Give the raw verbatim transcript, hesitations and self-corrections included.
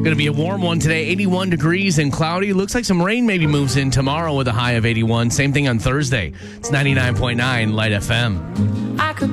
Going to be a warm one today, eighty-one degrees and cloudy. Looks like some rain maybe moves in tomorrow with a high of eighty-one. Same thing on Thursday. It's ninety-nine point nine Light F M. I could